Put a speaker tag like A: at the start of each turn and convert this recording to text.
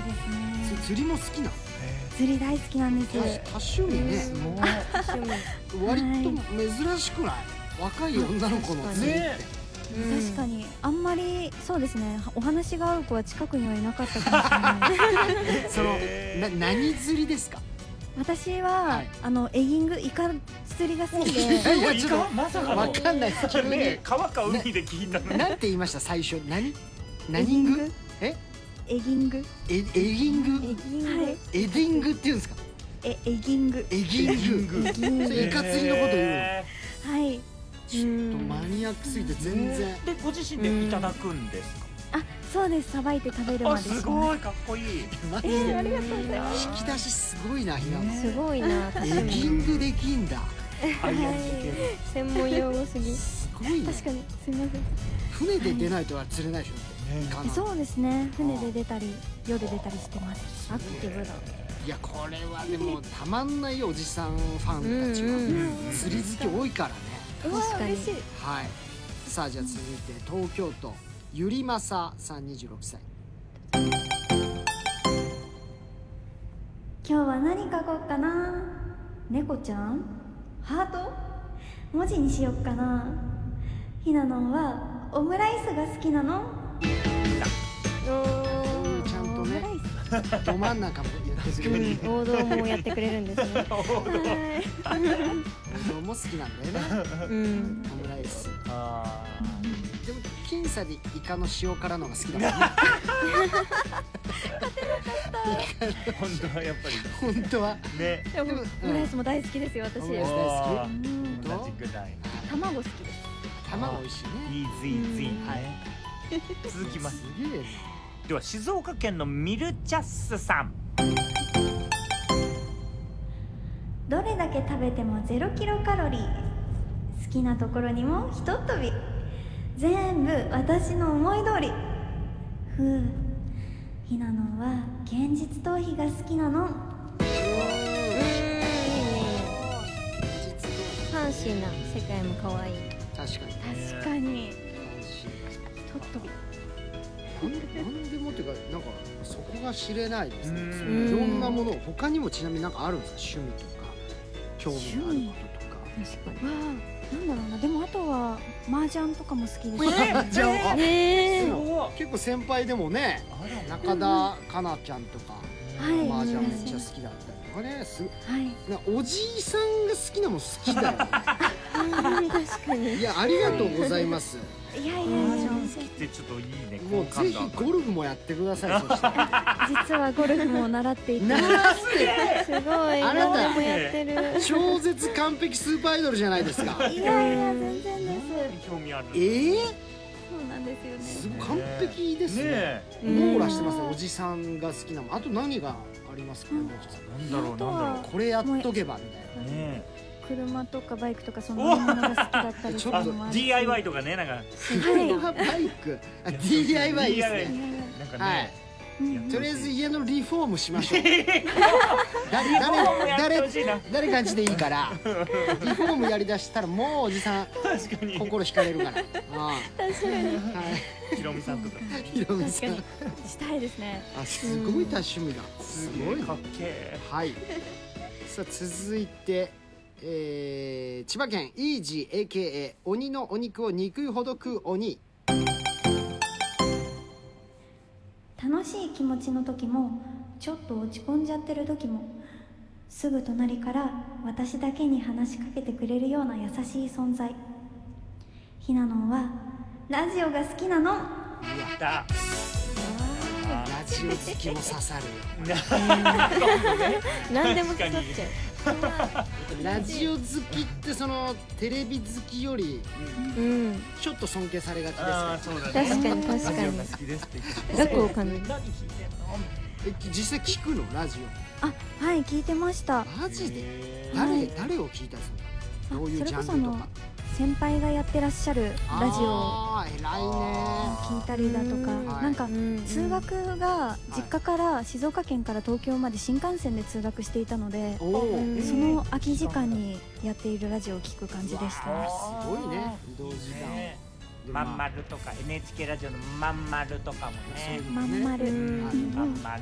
A: ですね。
B: 釣りも好きなの？
A: 釣り大好きなんです。
B: 多趣味ね。割と珍しくない？若い女の子の釣りって。
A: 確かにあんまりそうですね。お話が合う子は近くにはいなかったかもしれない。
B: その何釣りですか？
A: 私はエギングイカ釣りが好きで。
C: イカまさかの。
B: わかんないです。
C: ね、川か海で聞いたの。
B: なんて言いました最初？何グ？
A: エギング。
B: エギング？エディングって言うんですか？
A: エギング。
B: エギング。イカ釣りのこと言うの？
A: はい。
B: ちょっとマニアックすぎて全然。
C: でご自身でいただくんですか？
A: あ、そうです。さばいて食べるまで。
C: すごいかっこいい。
A: ありがとうございます。
B: 引き出しすごいな、ひなの。
D: すごいな。
B: エギングできんだ。
D: 専門用語すぎ。
B: すごいね。
A: 確かに、すみません。
B: 船で出ないとは釣れないでしょ。
A: そうですね。船で出たり、夜出たりしてます。アクティブだ。
B: いや、これはでもたまんないよ、おじさんファンたちは。釣り好き多いからね。
A: 確かに。
B: はい。さあ、じゃあ続いて東京都ゆりまささん26歳。
A: 今日は何書こうかな。猫ちゃん？ハート？文字にしよっかな。ひなのんはオムライスが好きなの？
B: ちゃんとね、ど真ん中もやってくれる。
D: 王道もやってくれるんですね。
B: 王道も好きなんだよね。オムライス。でも僅差でイカの塩辛のが好きだもんね。
C: 本当はやっぱり。
B: 本当は。
C: ね。
A: でもオムライスも大好きですよ、私。
B: オムライス大好
C: き。同じぐらい。
A: 卵好きです。
B: 卵美味しいね。
C: イーズイーズイ。続きます。では静岡県のミルチャッスさん。
A: どれだけ食べても0キロカロリー。好きなところにもひとっ飛び。全部私の思い通り。ふう、ひなのは現実逃避が好きなの。
D: ファンシーな世界も可愛い。
B: 確かに。
A: 確かに。ひとっ飛び。
B: なんでもっていうか、なんかそこが知れないですね。いろんなもの、他にもちなみになんかあるんですか？趣味とか興味のあることとか。
A: 確かに。なんだろうな、でもあとは麻雀とかも好きです。
B: じゃあ、
C: 結
B: 構先輩でもね、中田かなちゃんとか麻雀めっちゃ好きだったりとかね。おじいさんが好きなも好きだよ。
D: 確かに。
B: いや、ありがとうございます。
A: いやいや、
C: 麻雀好きってちょっといいね。
B: もうぜひゴルフもやってください。そしたら
A: 実はゴルフも習っていて。
D: すごい。
B: あなた
D: もやってる。
B: 超絶完璧スーパーアイドルじゃないですか。
A: いやいや、全然です。
C: 興味ある。
A: そうなんですよね。
B: すごい完璧ですね。網羅してますね。おじさんが好きなもん。あと何がありますかね。
C: なんだろう。
B: これやっとけばみたいな。
A: 車とかバイクとかそのものが好きだったりするのもあるし。
C: DIY とかね、なんか。
B: 車バイク、DIY ですね。
C: なんかね。
B: とりあえず家のリフォームしましょう。誰感じでいいから。リフォームやりだしたらもうおじさん心惹かれるから。
A: 確かに。
C: ひろみさんとか。
B: ひろみさん。
A: したいですね。
B: すごい多趣味だ。
C: すごいかっけ
B: ー。はい。さあ続いて。千葉県イージー AKA 鬼のお肉を憎いほど食う鬼。
A: 楽しい気持ちの時もちょっと落ち込んじゃってる時もすぐ隣から私だけに話しかけてくれるような優しい存在。ひなのんはラジオが好きなの。
C: やった
B: ラジオ好きも刺さる。
D: 何でも刺さっちゃう。
B: ラジオ好きってそのテレビ好きよりちょっと尊敬されがちですから。
D: 確かに確かに。楽を感じる。
B: 実際聞くのラジ
A: オ？あ、はい、聞いてました。
B: マジで？誰を聞いたんですか？どういうジャンルとか？
A: 先輩がやってらっしゃるラジオ
B: 偉いね
A: 聞いたりだとか、なんか通学が実家から静岡県から東京まで新幹線で通学していたので、その空き時間にやっているラジオを聞く感じでしたね。
B: すごいね、移動時間。
C: まんまるとか NHK ラジオのまんまるとかもね。
A: まんまる。
C: まんまる。